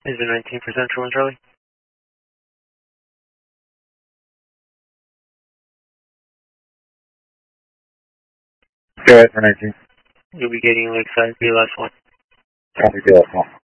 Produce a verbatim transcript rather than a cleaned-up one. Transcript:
Is it nineteen for Central and Charlie? Go ahead for nineteen. You'll be getting Lakeside, be last one. Copy, be last one.